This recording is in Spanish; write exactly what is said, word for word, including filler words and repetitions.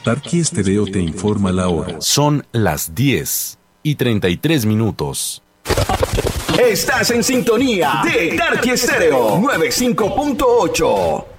Tarqui Estéreo te informa la hora. Son las diez y treinta y tres minutos. Estás en sintonía de Tarqui Estéreo noventa y cinco punto ocho.